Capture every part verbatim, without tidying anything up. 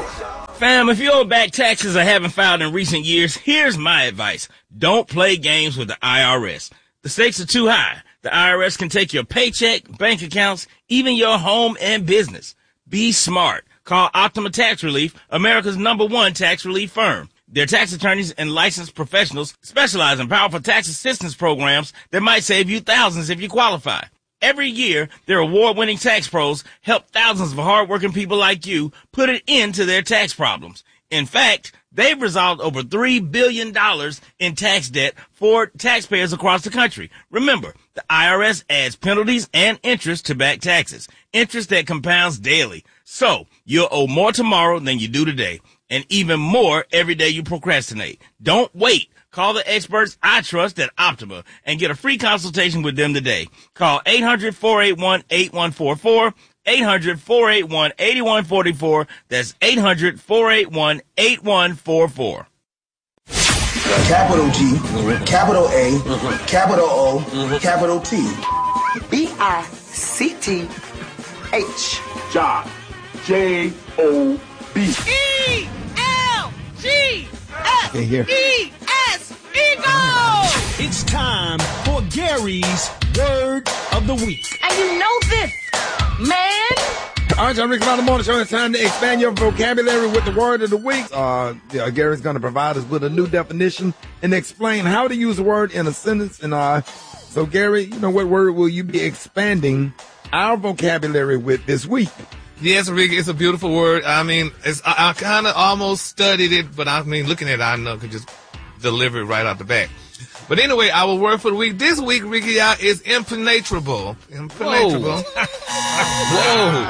Fam, if you owe back taxes or haven't filed in recent years, here's my advice. Don't play games with the I R S. The stakes are too high. The I R S can take your paycheck, bank accounts, even your home and business. Be smart. Call Optima Tax Relief, America's number one tax relief firm. Their tax attorneys and licensed professionals specialize in powerful tax assistance programs that might save you thousands if you qualify. Every year, their award-winning tax pros help thousands of hardworking people like you put an end to their tax problems. In fact, they've resolved over three billion dollars in tax debt for taxpayers across the country. Remember, the I R S adds penalties and interest to back taxes, interest that compounds daily. So, you'll owe more tomorrow than you do today, and even more every day you procrastinate. Don't wait. Call the experts I trust at Optima and get a free consultation with them today. Call eight hundred, four eight one, eight one four four, eight hundred, four eight one, eight one four four. That's eight hundred, four eight one, eight one four four. Capital G, mm-hmm. capital A, mm-hmm. capital O, mm-hmm. capital T. B I C T H. Job. J O B. E L G S E S. Eagle! It's time for Gary's Word of the Week. And you know this, man. All right, y'all, Rick around the morning show. It's time to expand your vocabulary with the Word of the Week. Uh, yeah, Gary's going to provide us with a new definition and explain how to use a word in a sentence. And uh, so, Gary, you know, what word will you be expanding our vocabulary with this week? Yes, Rick, it's a beautiful word. I mean, it's, I, I kind of almost studied it, but I mean, looking at it, I know I could just deliver it right out the back. But anyway, our word for the week this week, Ricky, y'all, is impenetrable. Impenetrable. Whoa.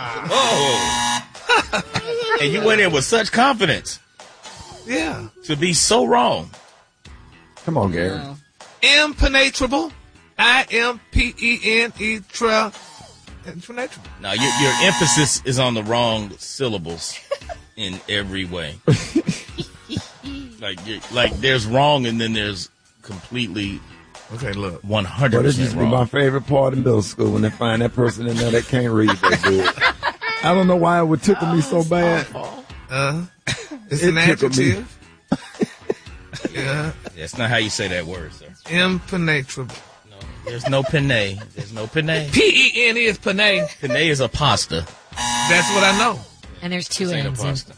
Whoa. Whoa. And you went in with such confidence. Yeah. To be so wrong. Come on, Gary. Impenetrable. I M P E N E tra. Impenetrable. Now, your, your emphasis is on the wrong syllables in every way. Like, like there's wrong and then there's completely okay. Look, one hundred percent wrong. This used to be my favorite part in middle school when they find that person in there that can't read that good. I don't know why it would tickle me so bad. Uh, it's it an adjective. Yeah, that's not how you say that word, sir. Impenetrable. No, there's no penne. There's no penne. P E N E is penne. Penne is a pasta. That's what I know. And there's two this N's. Pasta.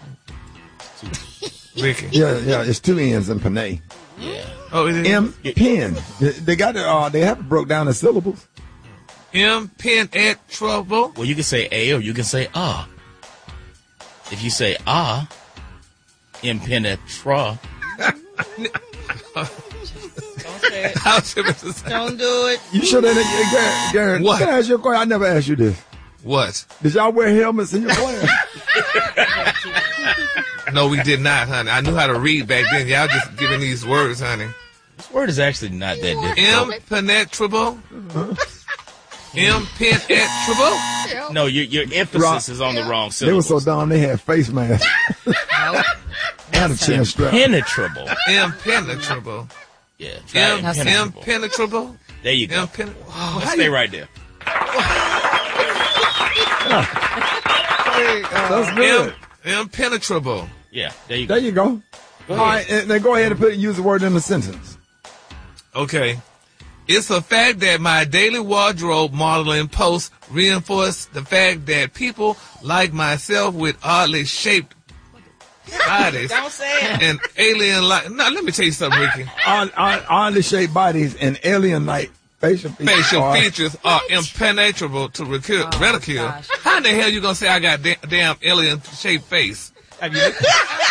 Ricky. Yeah, yeah, it's two N's in penne. Yeah. Oh, it is. M pen. They, they got it. Uh, they have it broke down in syllables. Impenetrable. Well, you can say a or you can say ah. If you say ah, impenetra. Don't say it. Don't do it. You should have. Gary, what? Can I ask you a question? I never asked you this. What? Did y'all wear helmets in your class? No, we did not, honey. I knew how to read back then. Y'all just giving these words, honey. This word is actually not that difficult. Impenetrable. Impenetrable. No, your your emphasis Rock. is on the wrong syllables. They were so dumb they had face masks. Not a chin strap. Impenetrable. Impenetrable. Yeah. Try Im- impenetrable. impenetrable. There you go. Impene- oh, well, stay right there. That's good. Im- impenetrable. Yeah, there you There go. you go. Go All ahead. right, and then go ahead and put use the word in the sentence. Okay. It's a fact that my daily wardrobe modeling posts reinforce the fact that people like myself with oddly shaped bodies Don't say it. and alien like. No, let me tell you something, Ricky. Odd- odd- Oddly shaped bodies and alien-like facial features. Facial are- features are impenetrable to ridicu- Oh, ridicule. gosh. How the hell you gonna say I got da- damn alien shaped face? Have you,